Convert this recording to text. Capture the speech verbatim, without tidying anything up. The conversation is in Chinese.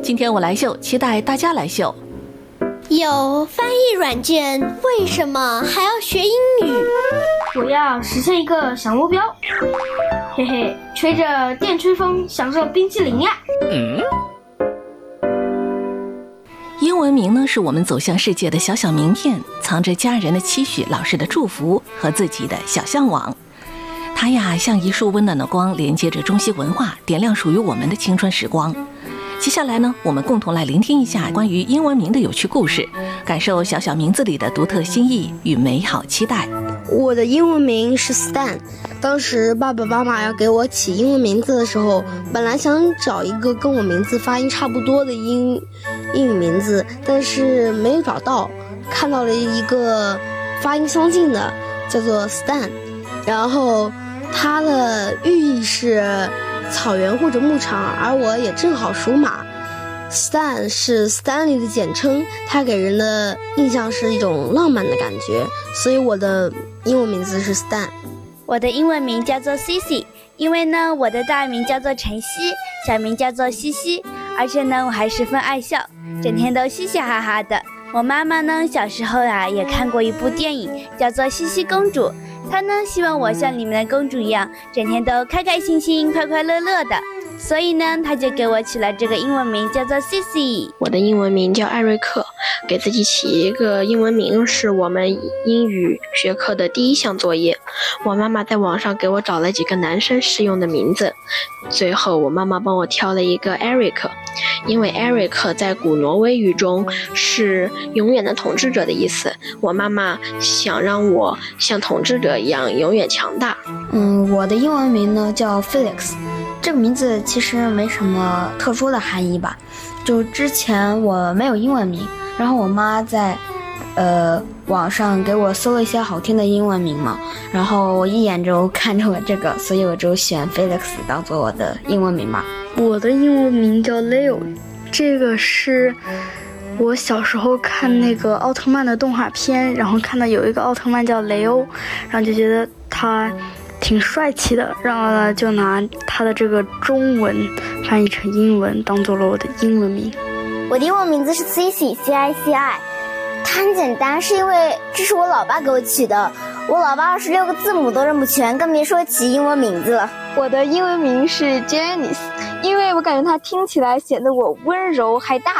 今天我来秀，期待大家来秀。 有翻译软件，为什么还要学英语？ 我要实现一个小目标，嘿嘿，吹着电吹风，享受冰淇淋呀！嗯。 英文名呢，是我们走向世界的小小名片，藏着家人的期许、老师的祝福和自己的小向往。它呀，像一束温暖的光，连接着中西文化，点亮属于我们的青春时光。接下来呢，我们共同来聆听一下关于英文名的有趣故事，感受小小名字里的独特心意与美好期待。 我的英文名是 Stan， 当时爸爸妈妈要给我起英文名字的时候，本来想找一个跟我名字发音差不多的英英语名字，但是没有找到，看到了一个发音相近的，叫做 Stan， 然后它的寓意是草原或者牧场，而我也正好属马。Stan 是 Stanley 的简称，它给人的印象是一种浪漫的感觉，所以我的英文名字是 Stan。 我的英文名叫做 Cici， 因为呢我的大名叫做晨曦，小名叫做西西，而且呢我还十分爱笑，整天都嘻嘻哈哈的。我妈妈呢小时候啊也看过一部电影叫做西西公主，她呢希望我像你们的公主一样，整天都开开心心快快乐乐的，所以呢她就给我起了这个英文名叫做 Cici。 我的英文名叫艾瑞克，给自己起一个英文名是我们英语学科的第一项作业。我妈妈在网上给我找了几个男生适用的名字，最后我妈妈帮我挑了一个 Eric， 因为 Eric 在古挪威语中是永远的统治者的意思，我妈妈想让我像统治者一样永远强大。 嗯，我的英文名呢叫 Felix， 这个名字其实没什么特殊的含义吧，就之前我没有英文名，然后我妈在呃网上给我搜了一些好听的英文名嘛，然后我一眼就看中了这个，所以我就选 Felix 当做我的英文名吧。 我的英文名叫 Leo， 这个是我小时候看那个奥特曼的动画片，然后看到有一个奥特曼叫雷欧，然后就觉得他挺帅气的，然后呢就拿他的这个中文翻译成英文当做了我的英文名。 我的英文名字是 Cici C I C I， 它很简单，是因为这是我老爸给我起的，我老爸二十六个字母都认不全，更别说起英文名字了。 我的英文名是 Janice， 因为我感觉它听起来显得我温柔还大